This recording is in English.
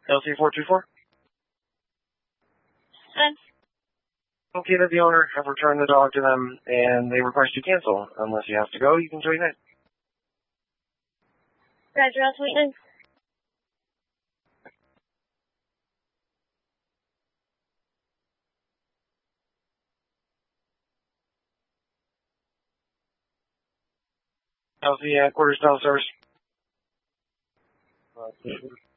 LC424? Yes. Okay, that the owner have returned the dog to them, and they request you cancel. Unless you have to go, you can join that. Roger, I'll wait in. LC quarter style service.